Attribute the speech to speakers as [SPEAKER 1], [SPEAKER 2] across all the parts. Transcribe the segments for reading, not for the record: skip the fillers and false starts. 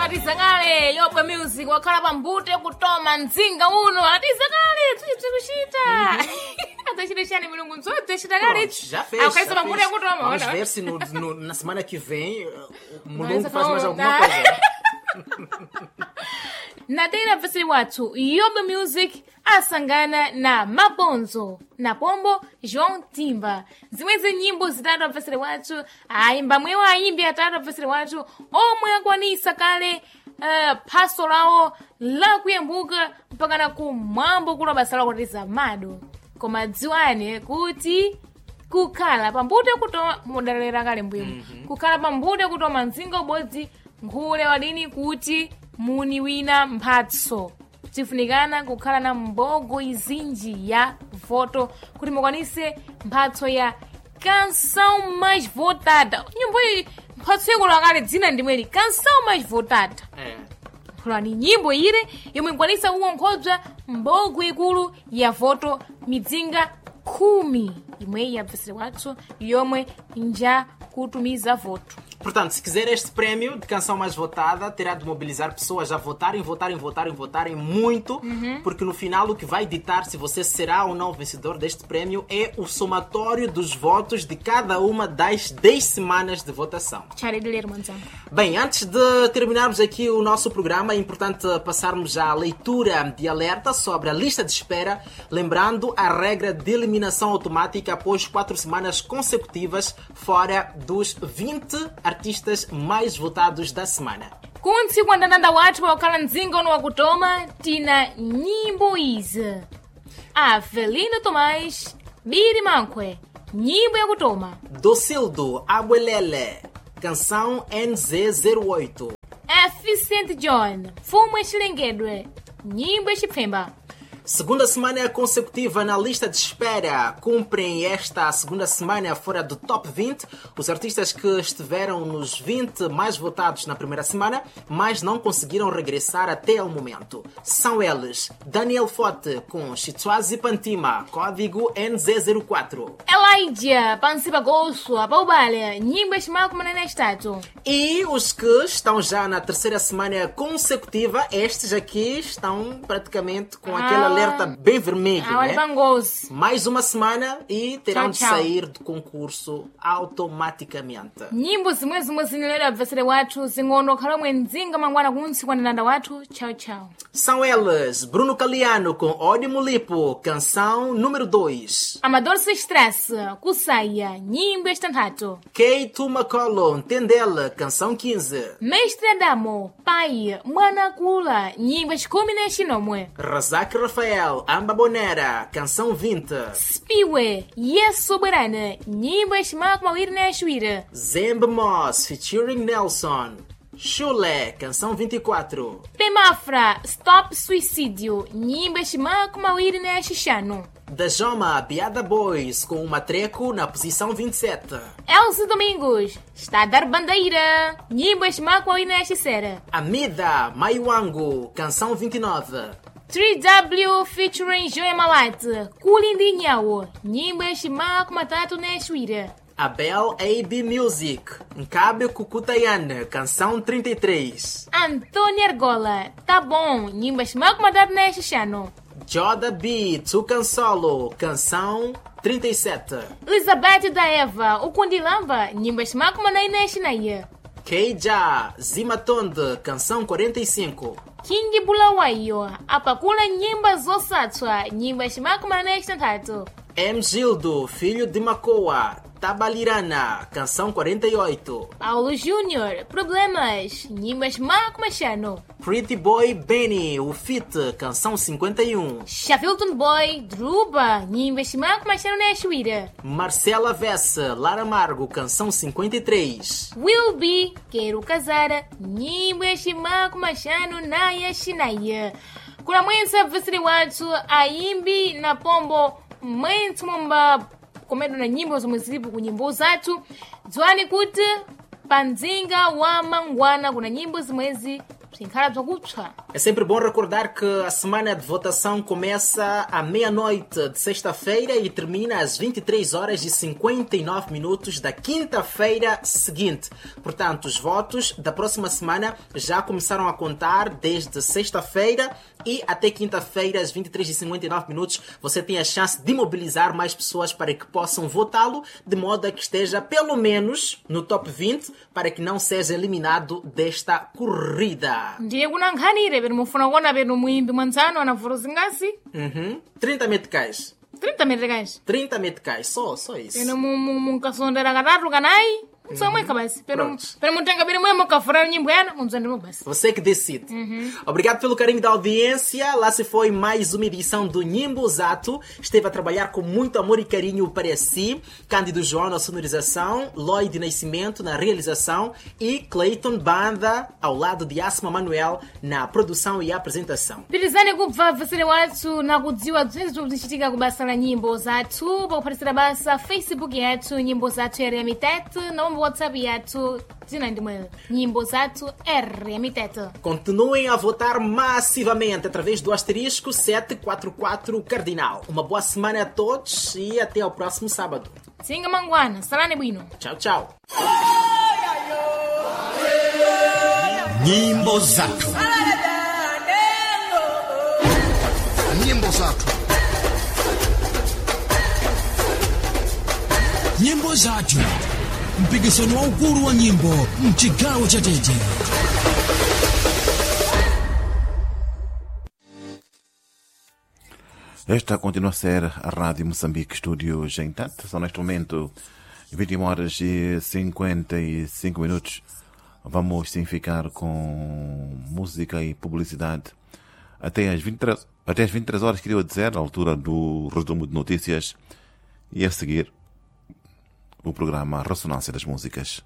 [SPEAKER 1] atizakale yoba music wakhala pambute kutoma mzinga uno atizakale tikuchita atachita chani mulungu nzote achita kale
[SPEAKER 2] Já fez.
[SPEAKER 1] akhaisa pambute kutoma
[SPEAKER 2] Vamos
[SPEAKER 1] ona
[SPEAKER 2] ver se na semana que vem o Mulungu faz mais alguma coisa.
[SPEAKER 1] natera mfasiri wathu yoba music asangana na mabonzo na pombo João Timba zimwezi nyimbo zitatu mfasiri wathu ayimba mwewo ayimbi atatu mfasiri wathu omwe akwanisa kale phaso lawo la kuyambuka mpaka na kumwambo kula basa lawo tiza mado koma dziwane kuti kukhala pambute kutoma modalera kale mbwino kukhala pambute kutoma mzinga ubodzi nkhule wadini kuti muni wina mphatso tifunikana kukhala na mbogo izinji ya voto kuti mukwanise mphatso ya canção mais votada nyimbo iyi mphatso yakola kale dzina ndimweli canção mais votada kulani nyimbo ile yomwe ikwanisa kukonkhodzwa mbogo ikulu ya voto midzinga 10 imwe yabvesere wathu yomwe nja kutumiza voto.
[SPEAKER 2] Portanto, se quiser este prémio de canção mais votada, terá de mobilizar pessoas a votarem muito, porque no final o que vai ditar se você será ou não vencedor deste prémio é o somatório dos votos de cada uma das 10 semanas de votação. Bem, antes de terminarmos aqui o nosso programa, é importante passarmos à leitura de alerta sobre a lista de espera, lembrando a regra de eliminação automática após 4 semanas consecutivas fora dos 20 artistas mais votados da semana.
[SPEAKER 1] Kunsi kuandandanda watu wakala mzinga uno wakutoma tina nyimbo izi Avelino Tomás Biri Mankwe nyimbo ya kutoma
[SPEAKER 2] Docildo Abuelele canção NZ08
[SPEAKER 1] F. St. John Fumo Xilengedwe nyimbo ya Chipemba.
[SPEAKER 2] Segunda semana consecutiva na lista de espera. Cumprem esta segunda semana fora do Top 20 os artistas que estiveram nos 20 mais votados na primeira semana, mas não conseguiram regressar até ao momento. São eles Daniel Forte com Chitwazi Pantima, código NZ04.
[SPEAKER 1] Elijah Pansipa Gosso, Abaubale, nyimbo Shimako Manana Estado.
[SPEAKER 2] E os que estão já na terceira semana consecutiva, estes aqui estão praticamente com aquela alerta bem vermelho, né? Mais uma semana e terão de sair do concurso automaticamente.
[SPEAKER 1] Nyimbo zimwe zinilera bvesere watu zingono khalomwe nzinga mangwana kunsi kwandananda watu. Tchau, tchau.
[SPEAKER 2] São eles Bruno Caliano com Odi Mulipo, canção número 2.
[SPEAKER 1] Amador Se Estressa, Kusaya, nyimbo estanhato.
[SPEAKER 2] Keito Makolo, Tendela, canção 15.
[SPEAKER 1] Mestre Adamo, Pai, Mwanakula, nyimbo eskumine shinomwe.
[SPEAKER 2] Razak Rafael, Amba Bonera, canção 20.
[SPEAKER 1] Spiwe, Yes Soberana, nyimbo eshimak mawiri na shwira.
[SPEAKER 2] Zembe Moss, featuring Nelson. Chulé, canção 24.
[SPEAKER 1] Pemafra, Stop Suicídio, nyimbo eshimak mawiri na shishano.
[SPEAKER 2] Da Joma, Biada Boys, com o Matreco na posição 27.
[SPEAKER 1] Elcio Domingos, Está a dar bandeira, nyimbo eshimak mawiri na shissera.
[SPEAKER 2] Amida, Maiwango, canção 29.
[SPEAKER 1] 3W featuring Joia Malate, Kulindinhao, nyimbo eshimak matatu na shwira.
[SPEAKER 2] Abel AB Music, Nkabe Kukutayana, canção 33.
[SPEAKER 1] Antônio Argola, Tá Bom, nyimbo eshimak matatu na shishano.
[SPEAKER 2] Joda B, Tucan Solo, canção 37.
[SPEAKER 1] Elizabeth da Eva, o Kundilamba, nyimbo eshimak manai na shinaia.
[SPEAKER 2] Keija, Zimatonde, canção 45.
[SPEAKER 1] King Bulawayo, apakula nyimba zosatswa, nyimbo eshimak manai shintatu.
[SPEAKER 2] M. Gildo, filho de Macoa, Tabalirana, canção 48.
[SPEAKER 1] Paulo Júnior, Problemas, nyimbo eshimak machano.
[SPEAKER 2] Pretty Boy Benny, o Fit, canção 51.
[SPEAKER 1] Shafilton Boy, Druba, nyimbo eshimak machano na shwira.
[SPEAKER 2] Marcela Vessa, Lara Amargo, canção 53.
[SPEAKER 1] Will Be, Quero Casar, nyimbo eshimak machano na yashinaia. Kuna mwensa vsiri watu, aimbi na pombo, mwentu momba komedo na nyimbo zomwe zilipo ku nyimbo zathu dzwani kuti pa mzinga wa mangwana kuna nyimbo zimwezi Sim, cara, tô gostando.
[SPEAKER 2] É sempre bom recordar que a semana de votação começa à meia-noite de sexta-feira e termina às 23h59 da quinta-feira seguinte. Portanto, os votos da próxima semana já começaram a contar desde sexta-feira e até quinta-feira, às 23h59, você tem a chance de mobilizar mais pessoas para que possam votá-lo, de modo a que esteja pelo menos no top 20, para que não seja eliminado desta corrida.
[SPEAKER 1] Ndiye kunanganire beri mufuna kuona beri muimbi mwanzano anavuruzingasi
[SPEAKER 2] 30 meticais.
[SPEAKER 1] 30 meticais
[SPEAKER 2] 30 meticais, só isso.
[SPEAKER 1] peno munkasondera katatu kanayi mutsamweka basi peno mutenga beri mwe mukafurana nyimbo yana mumzandimo basi.
[SPEAKER 2] Você que decide. Obrigado pelo carinho da audiência. Lá se foi mais uma edição do Nyimbozato. Esteve a trabalhar com muito amor e carinho para si. Cândido João na sonorização, Lloyd Nascimento na realização e Clayton Banda ao lado de Asma Manuel na produção e apresentação.
[SPEAKER 1] Pilizani kubva vasile watu na kudziwa zvinhu zvichitika kubasa la nyimbo zathu pakupatsira basa Facebook yathu nyimbo zathu RMTET na WhatsApp yathu dzina ndimwe nyimbo zathu RMTET.
[SPEAKER 2] Continuem a votar massivamente através do asterisco 744 Cardinal. Uma boa semana a todos e até ao próximo sábado.
[SPEAKER 1] Singa mangwana, salane bwino.
[SPEAKER 2] Tchau, tchau.
[SPEAKER 3] Nyimbo Zatu. Nyimbo Zatu. Nyimbo Zatu. Mpigisano ukuru wa nyimbo mchigawo cha Tete.
[SPEAKER 4] Esta continua a ser a Rádio Moçambique Estúdio Gentat. São neste momento 21h55. Vamos sim ficar com música e publicidade até às 23 horas, queria dizer, à altura do resumo de notícias. E a seguir, o programa Ressonância das Músicas.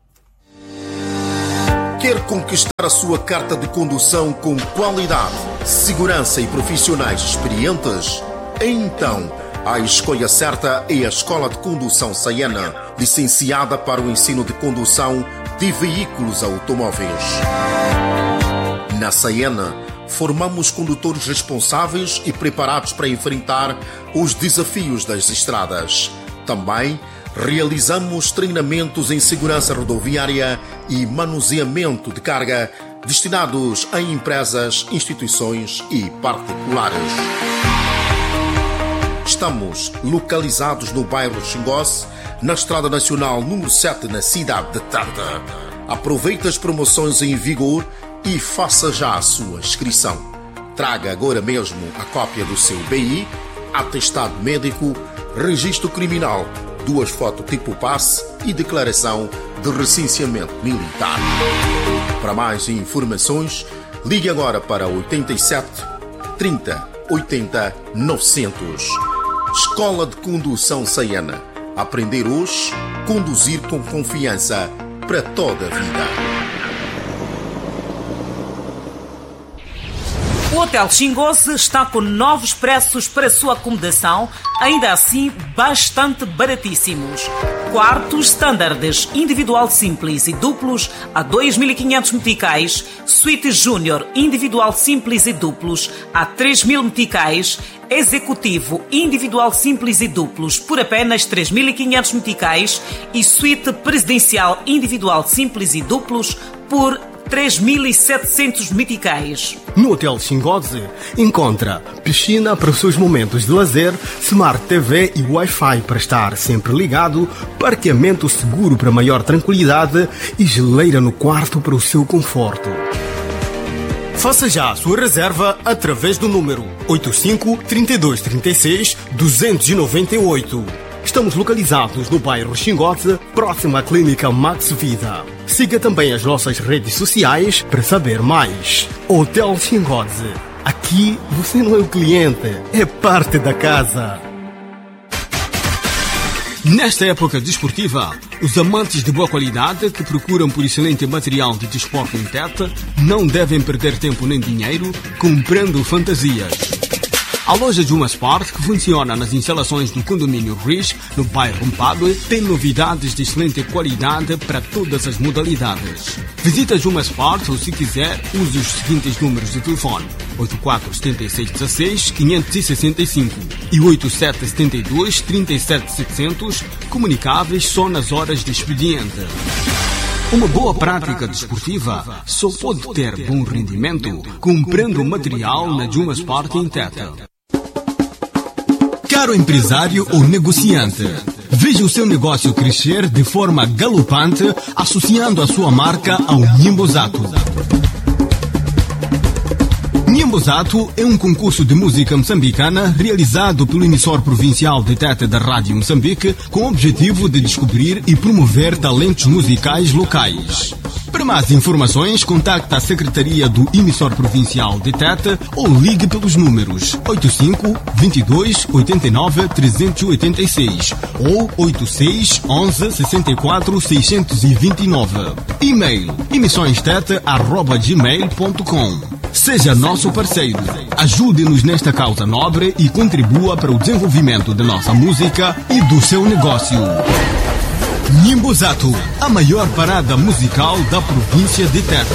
[SPEAKER 3] Quer conquistar a sua carta de condução com qualidade, segurança e profissionais experientes? Então, a escolha certa é a Escola de Condução Saiana, licenciada para o ensino de condução de veículos automóveis. Na Saiana, formamos condutores responsáveis e preparados para enfrentar os desafios das estradas. Também realizamos treinamentos em segurança rodoviária e manuseamento de carga destinados a empresas, instituições e particulares. Estamos localizados no bairro Xingosse, na Estrada Nacional número 7, na cidade de Tanda. Aproveite as promoções em vigor e faça já a sua inscrição. Traga agora mesmo a cópia do seu BI, atestado médico, registro criminal, 2 fotos tipo passe e declaração de recenseamento militar. Para mais informações, ligue agora para 87 30 80 900. Escola de Condução Saiana. Aprender hoje, conduzir com confiança para toda a vida.
[SPEAKER 5] O Hotel Xingosse está com novos preços para sua acomodação, ainda assim bastante baratíssimos. Quartos standards, individual simples e duplos a 2.500 meticais, suíte júnior, individual simples e duplos a 3.000 meticais, executivo, individual simples e duplos por apenas 3.500 meticais e suíte presidencial, individual simples e duplos por 3.700 meticais.
[SPEAKER 6] No Hotel Xingosse encontra piscina para os seus momentos de lazer, Smart TV e Wi-Fi para estar sempre ligado, parqueamento seguro para maior tranquilidade e geleira no quarto para o seu conforto. Faça já a sua reserva através do número 85 32 36 298. Estamos localizados no bairro Xingosse, próximo à clínica Max Vida. Siga também as nossas redes sociais para saber mais. Hotel Xingosse. Aqui você não é o cliente, é parte da casa. Nesta época desportiva, os amantes de boa qualidade que procuram por excelente material de desporto em Tete não devem perder tempo nem dinheiro comprando fantasias. A loja Juma Sport, que funciona nas instalações do condomínio Riz, no bairro Mpadue, tem novidades de excelente qualidade para todas as modalidades. Visita Juma Sport ou, se quiser, use os seguintes números de telefone: 847616-565 e 8772-37700, comunicáveis só nas horas de expediente. Uma boa prática desportiva só pode ter bom rendimento comprando material na Juma Sport em Tete. Caro empresário ou negociante, veja o seu negócio crescer de forma galopante associando a sua marca ao Nyimbozato. Nyimbozato é um concurso de música moçambicana realizado pelo emissor provincial de Tete da Rádio Moçambique com o objetivo de descobrir e promover talentos musicais locais. Para mais informações, contacte a Secretaria do Emissor Provincial de Tete ou ligue pelos números 85 22 89 386 ou 86 11 64 629. E-mail emissõestete@gmail.com. Seja nosso parceiro. Ajude-nos nesta causa nobre e contribua para o desenvolvimento da nossa música e do seu negócio. Nyimbozato, a maior parada musical da província de Tete.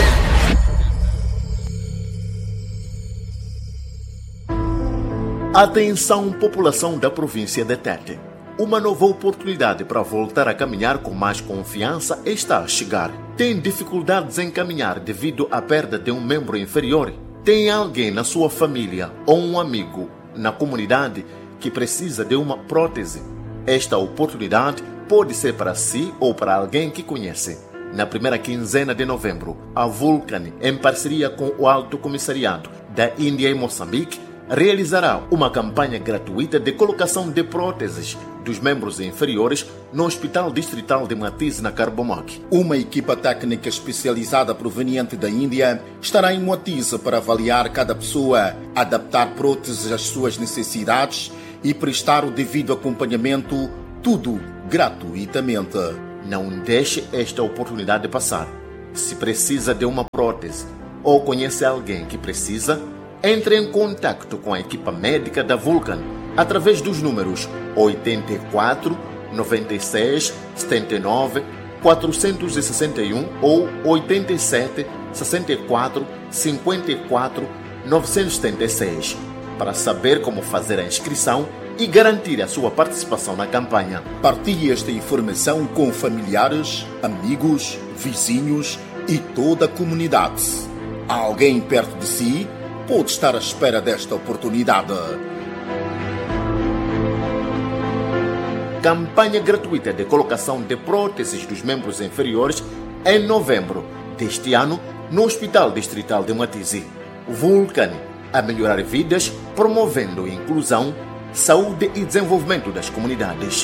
[SPEAKER 3] Atenção, população da província de Tete. Uma nova oportunidade para voltar a caminhar com mais confiança está a chegar. Tem dificuldades em caminhar devido à perda de um membro inferior? Tem alguém na sua família ou um amigo na comunidade que precisa de uma prótese? Esta oportunidade pode ser para si ou para alguém que conhece. Na primeira quinzena de novembro, a Vulcan, em parceria com o Alto Comissariado da Índia em Moçambique, realizará uma campanha gratuita de colocação de próteses dos membros inferiores no Hospital Distrital de Matize, na Carbomoque.
[SPEAKER 7] Uma equipa técnica especializada proveniente da Índia estará em Matize para avaliar cada pessoa, adaptar próteses às suas necessidades e prestar o devido acompanhamento, tudo gratuitamente.
[SPEAKER 3] Não deixe esta oportunidade passar. Se precisa de uma prótese ou conhece alguém que precisa, entre em contato com a equipa médica da Vulcan através dos números 84 96 79 461 ou 87 64 54 976 para saber como fazer a inscrição e garantir a sua participação na campanha.
[SPEAKER 7] Partilhe esta informação com familiares, amigos, vizinhos e toda a comunidade. Há alguém perto de si pode estar à espera desta oportunidade.
[SPEAKER 3] Campanha gratuita de colocação de próteses dos membros inferiores em novembro deste ano no Hospital Distrital de Matize. Vulcan, a melhorar vidas, promovendo inclusão, saúde e desenvolvimento das comunidades.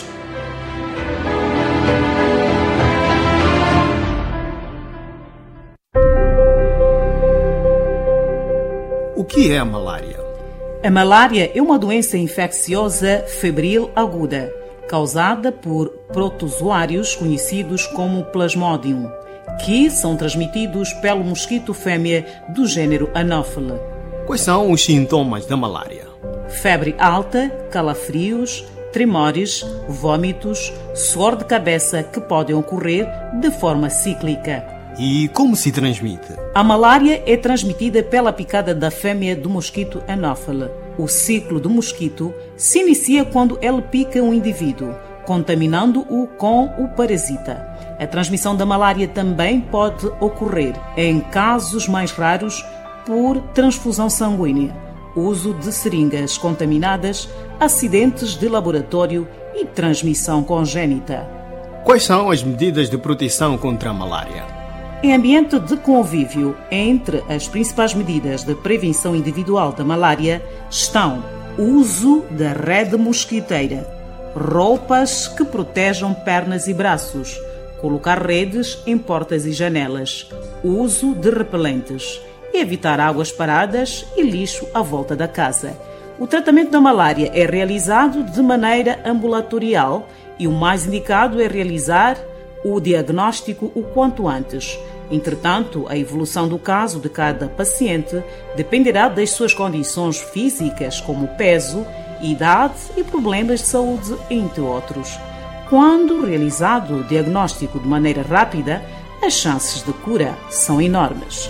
[SPEAKER 6] O que é a malária?
[SPEAKER 5] A malária é uma doença infecciosa febril aguda, causada por protozoários conhecidos como Plasmodium, que são transmitidos pelo mosquito fêmea do gênero Anopheles.
[SPEAKER 6] Quais são os sintomas da malária?
[SPEAKER 5] Febre alta, calafrios, tremores, vômitos, suor de cabeça que podem ocorrer de forma cíclica.
[SPEAKER 6] E como se transmite?
[SPEAKER 5] A malária é transmitida pela picada da fêmea do mosquito Anopheles. O ciclo do mosquito se inicia quando ele pica um indivíduo, contaminando-o com o parasita. A transmissão da malária também pode ocorrer, em casos mais raros, por transfusão sanguínea, uso de seringas contaminadas, acidentes de laboratório e transmissão congênita.
[SPEAKER 6] Quais são as medidas de proteção contra a malária?
[SPEAKER 5] Em ambiente de convívio, entre as principais medidas de prevenção individual da malária estão o uso da rede mosquiteira, roupas que protejam pernas e braços, colocar redes em portas e janelas, uso de repelentes, evitar águas paradas e lixo à volta da casa. O tratamento da malária é realizado de maneira ambulatorial e o mais indicado é realizar o diagnóstico o quanto antes. Entretanto, a evolução do caso de cada paciente dependerá das suas condições físicas, como peso, idade e problemas de saúde, entre outros. Quando realizado o diagnóstico de maneira rápida, as chances de cura são enormes.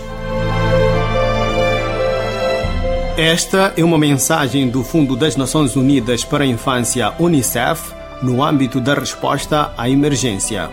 [SPEAKER 6] Esta é uma mensagem do Fundo das Nações Unidas para a Infância, UNICEF, no âmbito da resposta à emergência.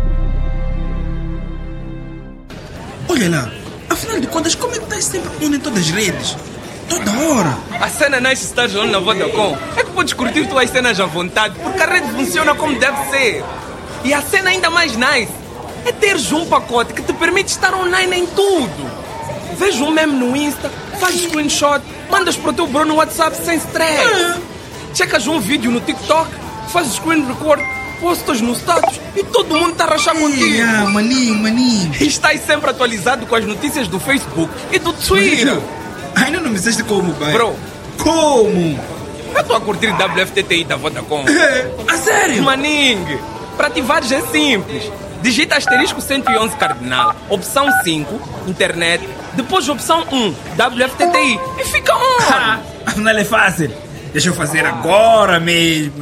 [SPEAKER 8] Olha lá, afinal de contas, como é que estás sempre on em todas as redes? Toda hora.
[SPEAKER 9] A cena nasce estar on na Vodacom. É que podes curtir tuas cenas à vontade, porque a rede funciona como deve ser. E a cena ainda mais nice é teres um pacote que te permite estar online em tudo. Veja um meme no Insta, faz screenshot, mandas para o teu bro no WhatsApp sem stress. Checas um vídeo no TikTok, fazes screen record, postas no status e todo mundo está a rachar contigo.
[SPEAKER 8] Maninho.
[SPEAKER 9] E estás sempre atualizado com as notícias do Facebook e do Twitter.
[SPEAKER 8] Ainda não me disseste como, pai.
[SPEAKER 9] Bro,
[SPEAKER 8] como?
[SPEAKER 9] eu estou a curtir WFTTI da Vodacom.
[SPEAKER 8] A sério?
[SPEAKER 9] Maningue, para ativares é simples. Digita asterisco 111 cardinal, opção 5, internet, depois opção 1, WFTTI e fica on.
[SPEAKER 8] Afinal é fácil. Deixa eu fazer agora mesmo.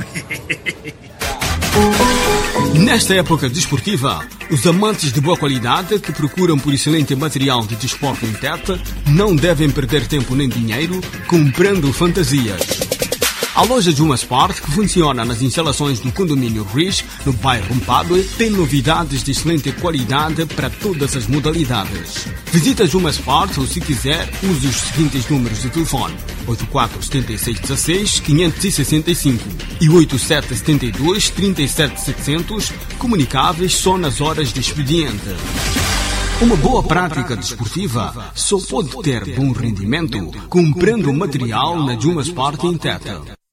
[SPEAKER 6] Nesta época desportiva, os amantes de boa qualidade que procuram por excelente material de desporto em Tete não devem perder tempo nem dinheiro comprando fantasias. A loja Juma Sport, que funciona nas instalações do condomínio Riz, no bairro Mpabe, tem novidades de excelente qualidade para todas as modalidades. Visita Juma Sport ou, se quiser, use os seguintes números de telefone: 847616-565 e 8772-37700, comunicáveis só nas horas de expediente. Uma boa prática desportiva só pode ter bom rendimento comprando material na Juma Sport em Tete.